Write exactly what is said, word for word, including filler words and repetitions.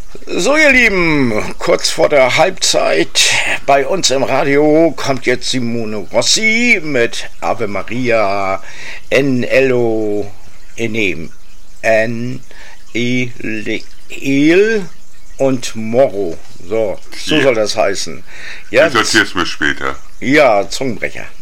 So, ihr Lieben, kurz vor der Halbzeit bei uns im Radio kommt jetzt Simone Rossi mit Ave Maria en Ello enem en el und Moro. So, so soll das heißen. Ja, ich erzähl's mir später. Ja, Zungenbrecher.